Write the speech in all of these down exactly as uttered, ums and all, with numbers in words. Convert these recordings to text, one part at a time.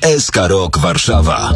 S K Rok Warszawa.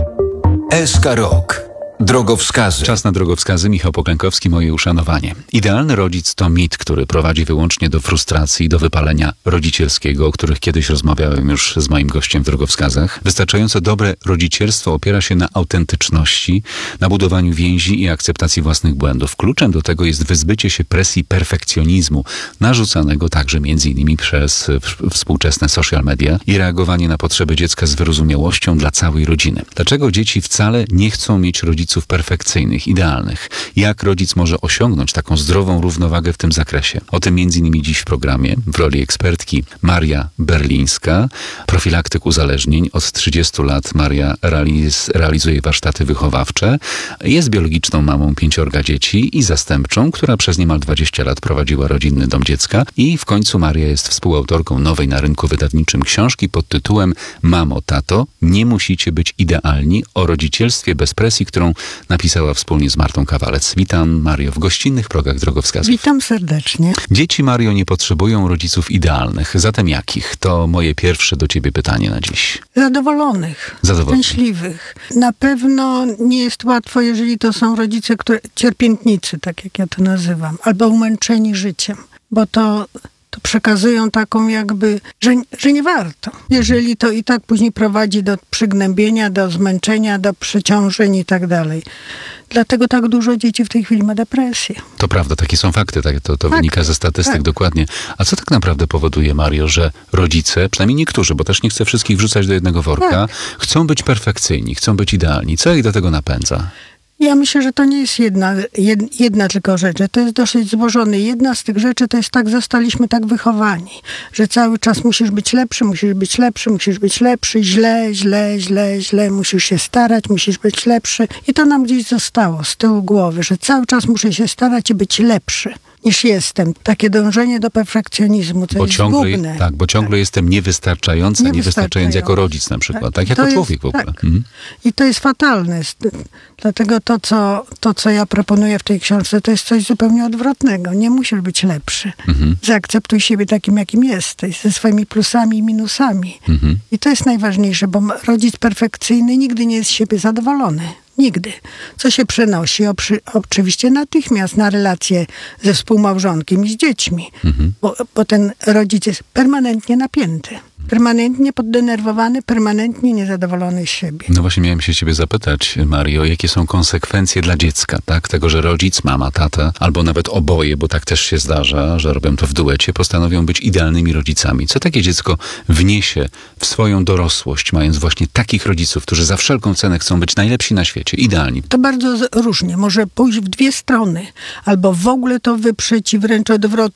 S K Rok. Drogowskazy. Czas na drogowskazy. Michał Poklękowski, moje uszanowanie. Idealny rodzic to mit, który prowadzi wyłącznie do frustracji i do wypalenia rodzicielskiego, o których kiedyś rozmawiałem już z moim gościem w drogowskazach. Wystarczająco dobre rodzicielstwo opiera się na autentyczności, na budowaniu więzi i akceptacji własnych błędów. Kluczem do tego jest wyzbycie się presji perfekcjonizmu, narzucanego także między innymi przez współczesne social media i reagowanie na potrzeby dziecka z wyrozumiałością dla całej rodziny. Dlaczego dzieci wcale nie chcą mieć rodziców perfekcyjnych, idealnych? Jak rodzic może osiągnąć taką zdrową równowagę w tym zakresie? O tym między innymi dziś w programie w roli ekspertki Maria Berlińska, profilaktyk uzależnień. Od trzydziestu lat Maria realiz, realizuje warsztaty wychowawcze. Jest biologiczną mamą pięciorga dzieci i zastępczą, która przez niemal dwadzieścia lat prowadziła rodzinny dom dziecka. I w końcu Maria jest współautorką nowej na rynku wydawniczym książki pod tytułem Mamo, tato, nie musicie być idealni, o rodzicielstwie bez presji, którą napisała wspólnie z Martą Kawalec. Witam, Mario, w gościnnych progach drogowskazów. Witam serdecznie. Dzieci, Mario, nie potrzebują rodziców idealnych. Zatem jakich? To moje pierwsze do ciebie pytanie na dziś. Zadowolonych. Zadowolonych. Szczęśliwych. Na pewno nie jest łatwo, jeżeli to są rodzice, które cierpiętnicy, tak jak ja to nazywam, albo umęczeni życiem, bo to to przekazują taką jakby, że, że nie warto. Jeżeli to i tak później prowadzi do przygnębienia, do zmęczenia, do przeciążeń i tak dalej. Dlatego tak dużo dzieci w tej chwili ma depresję. To prawda, takie są fakty, tak, to, to tak, wynika ze statystyk tak. dokładnie. A co tak naprawdę powoduje, Mario, że rodzice, przynajmniej niektórzy, bo też nie chcę wszystkich wrzucać do jednego worka, tak. chcą być perfekcyjni, chcą być idealni. Co ich do tego napędza? Ja myślę, że to nie jest jedna, jed, jedna tylko rzecz, że to jest dosyć złożone. Jedna z tych rzeczy to jest tak, zostaliśmy tak wychowani, że cały czas musisz być lepszy, musisz być lepszy, musisz być lepszy, źle, źle, źle, źle, musisz się starać, musisz być lepszy. I to nam gdzieś zostało z tyłu głowy, że cały czas muszę się starać i być lepszy niż jestem. Takie dążenie do perfekcjonizmu, co bo jest ciągle, zgubne. Tak, bo ciągle tak. jestem niewystarczający, a niewystarczający jako rodzic na przykład, tak, tak jako jest, człowiek w ogóle. Tak. Mhm. I to jest fatalne. Dlatego to co, to, co ja proponuję w tej książce, to jest coś zupełnie odwrotnego. Nie musisz być lepszy. Mhm. Zaakceptuj siebie takim, jakim jesteś, ze swoimi plusami i minusami. Mhm. I to jest najważniejsze, bo rodzic perfekcyjny nigdy nie jest z siebie zadowolony. Nigdy. Co się przenosi oprzy, oczywiście natychmiast na relacje ze współmałżonkiem i z dziećmi. Mhm. Bo, bo ten rodzic jest permanentnie napięty. Permanentnie poddenerwowany, permanentnie niezadowolony z siebie. No właśnie miałem się ciebie zapytać, Mario, jakie są konsekwencje dla dziecka, tak? Tego, że rodzic, mama, tata, albo nawet oboje, bo tak też się zdarza, że robią to w duecie, postanowią być idealnymi rodzicami. Co takie dziecko wniesie w swoją dorosłość, mając właśnie takich rodziców, którzy za wszelką cenę chcą być najlepsi na świecie, idealni? To bardzo różnie. Może pójść w dwie strony, albo w ogóle to wyprzeć i wręcz odwrot,